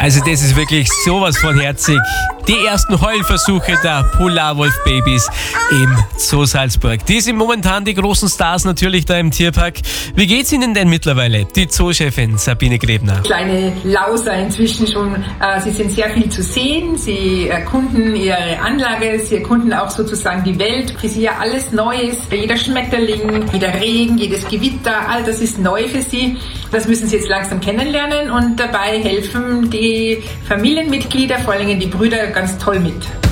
Also das ist wirklich sowas von herzig. Die ersten Heulversuche der Polarwolf-Babys im Zoo Salzburg. Die sind momentan die großen Stars natürlich da im Tierpark. Wie geht's Ihnen denn mittlerweile, die Zoo-Chefin Sabine Grebner? Kleine Lauser inzwischen schon. Sie sind sehr viel zu sehen. Sie erkunden ihre Anlage. Sie erkunden auch sozusagen die Welt. Für sie ja alles Neues. Jeder Schmetterling, jeder Regen, jedes Gewitter, all das ist neu für sie. Das müssen sie jetzt langsam kennenlernen und dabei helfen die Familienmitglieder, vor allem die Brüder, ganz toll mit.